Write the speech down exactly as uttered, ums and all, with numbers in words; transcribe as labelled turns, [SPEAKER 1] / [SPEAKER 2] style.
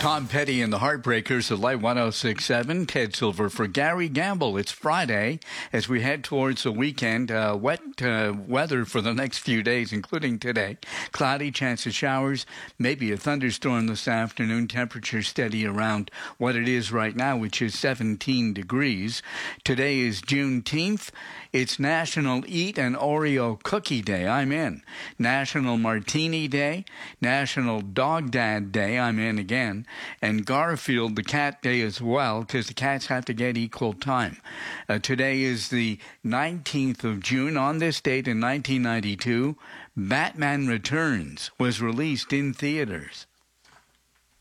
[SPEAKER 1] Tom Petty and the Heartbreakers at Light one oh six point seven. Ted Silver for Gary Gamble. It's Friday as we head towards the weekend. Uh, wet uh, weather for the next few days, including today. Cloudy, chance of showers, maybe a thunderstorm this afternoon. Temperature steady around what it is right now, which is seventeen degrees. Today is Juneteenth. It's National Eat an Oreo Cookie Day. I'm in. National Martini Day. National Dog Dad Day. I'm in again. And Garfield the Cat Day as well, because the cats have to get equal time. Uh, today is the nineteenth of June. On this date in nineteen ninety-two, Batman Returns was released in theaters.